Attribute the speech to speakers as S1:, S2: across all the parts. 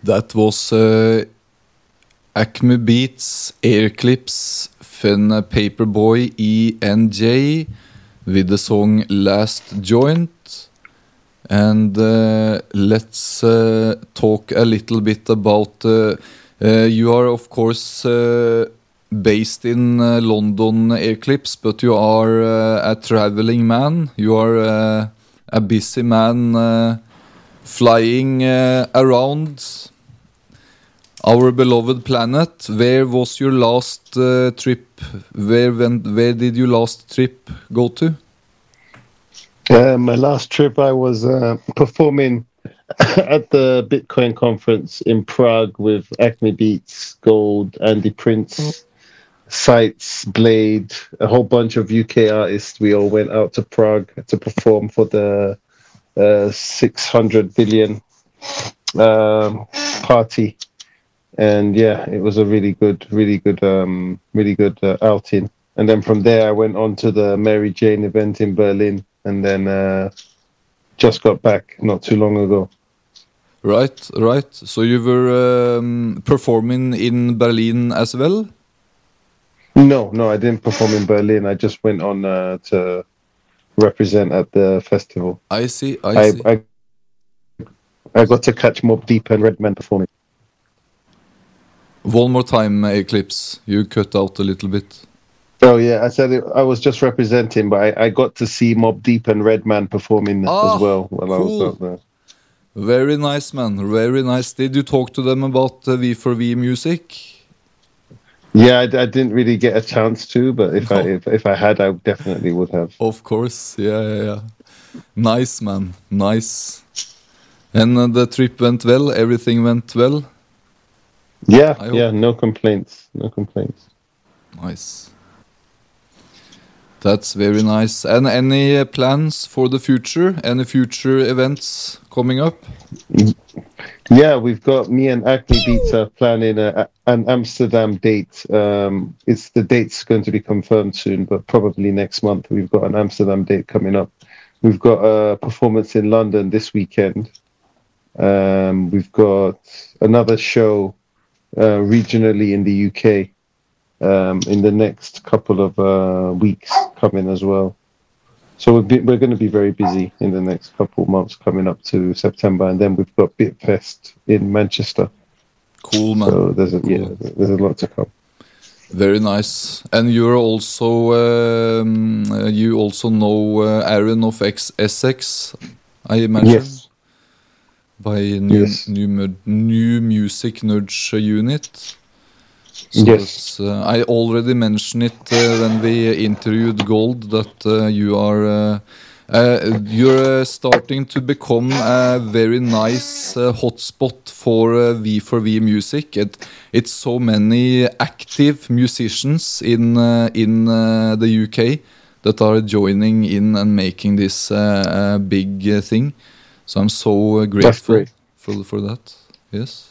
S1: That was Acme Beats, Air Clips, Fun Paperboy ENJ with the song Last Joint. And let's talk a little bit about you are of course based in London, Air Clips, but you are a traveling man. You are a busy man flying around our beloved planet. Where was your last trip? Where did your last trip go to?
S2: My last trip, I was performing at the Bitcoin conference in Prague with Acme Beats, Gold, Andy Prince, Sights, Blade, a whole bunch of UK artists. We all went out to Prague to perform for the 600 billion party. And yeah, it was a really good outing. And then from there, I went on to the Mary Jane event in Berlin, and then just got back not too long ago.
S1: Right. So you were performing in Berlin as well?
S2: No, I didn't perform in Berlin. I just went on to represent at the festival.
S1: I see.
S2: I got to catch Mobb Deep and Redman performing.
S1: One more time, Eclipse. You cut out a little bit.
S2: Oh yeah, I said I was just representing, but I got to see Mobb Deep and Redman performing as well while
S1: cool.
S2: I was out there.
S1: Very nice, man. Very nice. Did you talk to them about V4V music?
S2: Yeah, I didn't really get a chance to, but if I had, I definitely would have.
S1: Of course, yeah. Nice, man. Nice. And the trip went well. Everything went well.
S2: Yeah. No complaints.
S1: Nice. That's very nice. And any plans for the future? Any future events coming up?
S2: Yeah, we've got me and Acme Beats are planning an Amsterdam date. The date's going to be confirmed soon, but probably next month. We've got an Amsterdam date coming up. We've got a performance in London this weekend. We've got another show regionally in the UK in the next couple of weeks coming as well. So we're going to be very busy in the next couple of months coming up to September, and then we've got Bitfest in Manchester.
S1: Cool, man.
S2: So there's a lot to come.
S1: Very nice. And you're also you also know Aaron of Essex, I imagine.
S2: Yes.
S1: By new music nudge unit. So
S2: yes.
S1: I already mentioned it when we interviewed Gold that you're starting to become a very nice hotspot for V4V music. It's so many active musicians in the UK that are joining in and making this big thing. So I'm so grateful for that. Yes.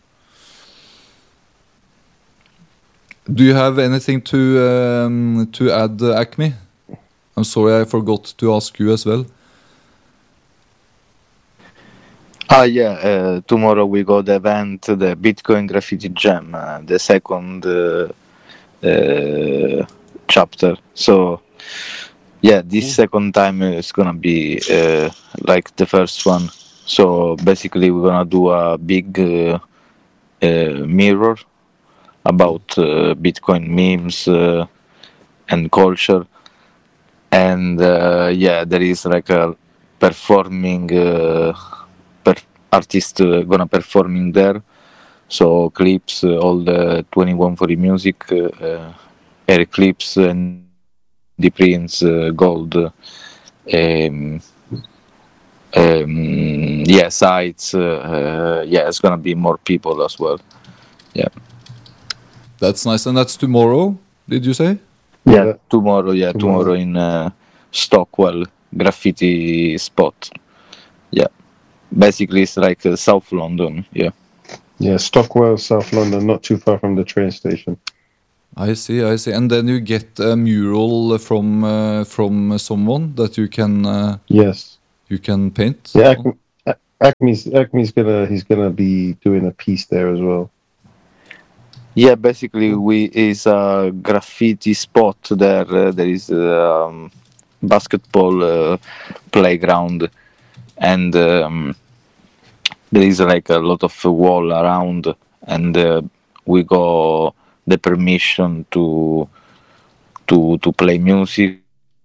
S1: Do you have anything to add, Acme? I'm sorry, I forgot to ask you as well.
S3: Tomorrow we got the event, the Bitcoin Graffiti Jam, the second chapter. So, this second time is gonna be like the first one. So basically, we're gonna do a big mirror about Bitcoin memes and culture, and there is like a performing artist gonna performing there. So clips, all the 2140 music, Air Clips and the Prince, Gold, Sights. It's gonna be more people as well. Yeah.
S1: That's nice, and that's tomorrow, did you say?
S3: Yeah, tomorrow in Stockwell graffiti spot. Yeah, basically it's like South London.
S2: Yeah, Stockwell, South London, not too far from the train station.
S1: I see. And then you get a mural from someone that you can
S2: yes,
S1: you can paint.
S2: Yeah, Acme's he's gonna be doing a piece there as well.
S3: Yeah, basically we is a graffiti spot there. There is basketball playground, and there is like a lot of wall around, and we got the permission to play music,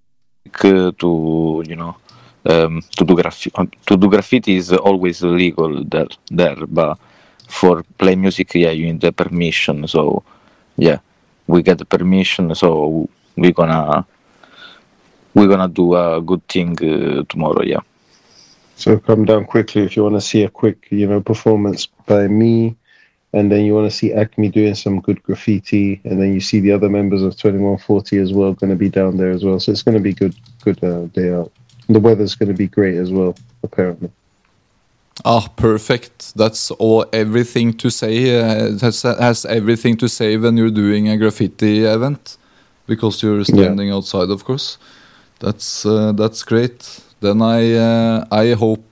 S3: to do graffiti is always legal there, but for play music, yeah, you need the permission. So yeah, we get the permission, so we're gonna do a good thing tomorrow. Yeah.
S2: So come down quickly if you want to see a quick, performance by me, and then you want to see Acme doing some good graffiti, and then you see the other members of 2140 as well going to be down there as well. So it's going to be good day out. The weather's going to be great as well, apparently.
S1: Perfect. That's everything to say. It has everything to say when you're doing a graffiti event, because you're standing outside, of course. That's great. Then I hope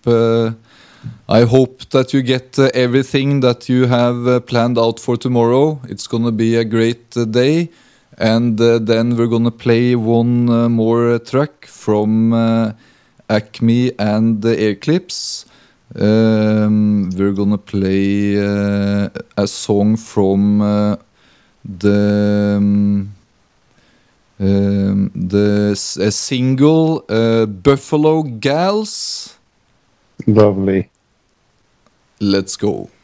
S1: that you get everything that you have planned out for tomorrow. It's gonna be a great day, and then we're gonna play one more track from Acme and the Air Clips. We're gonna play a song from the single Buffalo Gals.
S2: Lovely.
S1: Let's go.